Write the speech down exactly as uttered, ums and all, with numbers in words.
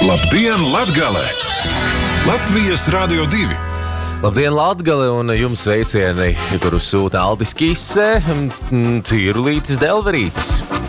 Labdien, Latgale! Latvijas Radio divi. Labdien, Latgale, un jums sveicieni, kurus sūta Aldis Kisse, Cīrulītis Delverītis.